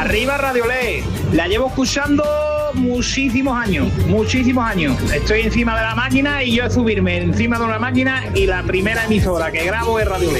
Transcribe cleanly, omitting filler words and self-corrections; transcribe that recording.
Arriba Radiolé. La llevo escuchando muchísimos años. Estoy encima de la máquina y yo subirme encima de una máquina y la primera emisora que grabo es Radiolé.